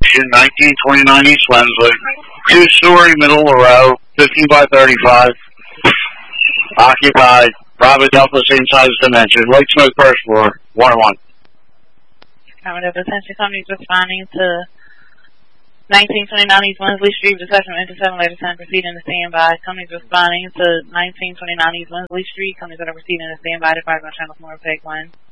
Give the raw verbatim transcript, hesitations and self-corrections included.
location, nineteen twenty-nine East Wemsley. Two-story, middle of the row, fifteen by thirty-five. Occupied. Bravo Delta, same size dimension. Light smoke first floor, one oh one. Affirmative. Attention companies responding to nineteen twenty-nine East Wensley Street, reception interseven, later ten, proceeding to standby. Companies responding to nineteen twenty-nine East Wensley Street, companies that are proceeding to standby, department channel four, peg one.